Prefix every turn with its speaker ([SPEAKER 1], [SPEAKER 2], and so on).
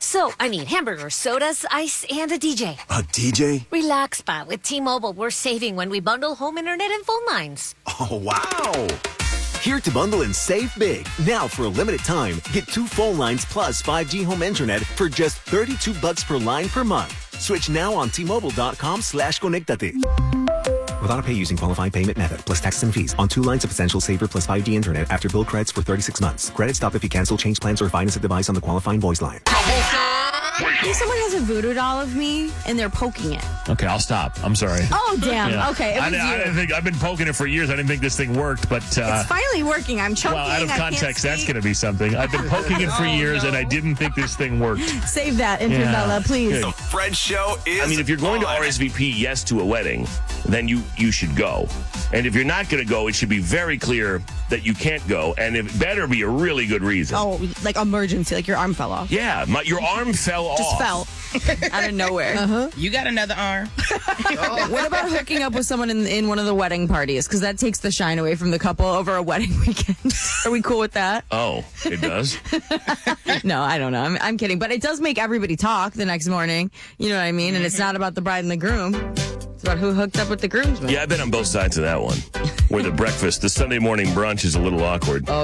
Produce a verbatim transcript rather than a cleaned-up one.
[SPEAKER 1] So, I mean, hamburgers, sodas, ice, and a D J.
[SPEAKER 2] A D J?
[SPEAKER 1] Relax, Pa. With T-Mobile, we're saving when we bundle home internet and phone lines.
[SPEAKER 2] Oh, wow. Here to bundle and save big. Now, for a limited time, get two phone lines plus five G home internet for just thirty-two bucks per line per month. Switch now on T-Mobile.com slash Conectate. With auto pay using qualifying payment method, plus taxes and fees on two lines of Essential Saver plus five G internet after bill credits for thirty-six months. Credits stop if you cancel, change plans, or finance a device on the qualifying voice line.
[SPEAKER 3] If someone has a voodoo doll of me and they're poking it.
[SPEAKER 4] Okay, I'll stop. I'm sorry.
[SPEAKER 3] Oh, damn.
[SPEAKER 4] Yeah.
[SPEAKER 3] Okay, it
[SPEAKER 4] I,
[SPEAKER 3] was
[SPEAKER 4] I
[SPEAKER 3] you.
[SPEAKER 4] didn't think I've been poking it for years. I didn't think this thing worked, but uh,
[SPEAKER 3] It's finally working. I'm choking.
[SPEAKER 4] well, out of
[SPEAKER 3] I can't
[SPEAKER 4] context, that's
[SPEAKER 3] speak.
[SPEAKER 4] going to be something. I've been poking it for years, and I didn't think this thing worked.
[SPEAKER 3] Save that, Intervella,
[SPEAKER 4] Yeah.
[SPEAKER 3] please.
[SPEAKER 4] Good.
[SPEAKER 5] The Fred Show is
[SPEAKER 6] I mean, if you're going to
[SPEAKER 5] on.
[SPEAKER 6] R S V P yes to a wedding, then you, you should go. And if you're not going to go, it should be very clear that you can't go, and it better be a really good reason.
[SPEAKER 3] Oh, like emergency, like your arm fell off.
[SPEAKER 6] Yeah, my, your arm fell off.
[SPEAKER 3] Just fell out of nowhere.
[SPEAKER 7] Uh-huh. You got another arm.
[SPEAKER 3] What about hooking up with someone in, in one of the wedding parties? Because that takes the shine away from the couple over a wedding weekend. Are we cool with that?
[SPEAKER 6] Oh, it does?
[SPEAKER 3] No, I don't know. I'm, I'm kidding. But it does make everybody talk the next morning. You know what I mean? And it's not about the bride and the groom. It's about who hooked up with the groomsmen.
[SPEAKER 6] Yeah, I've been on both sides of that one. Where the breakfast, the Sunday morning brunch is a little awkward.
[SPEAKER 3] Oh,